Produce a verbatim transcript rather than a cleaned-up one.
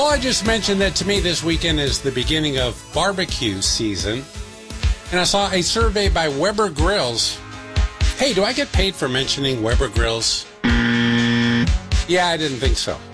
Well, I just mentioned that to me this weekend is the beginning of barbecue season. And I saw a survey by Weber Grills. Hey, do I get paid for mentioning Weber Grills? Yeah, I didn't think so.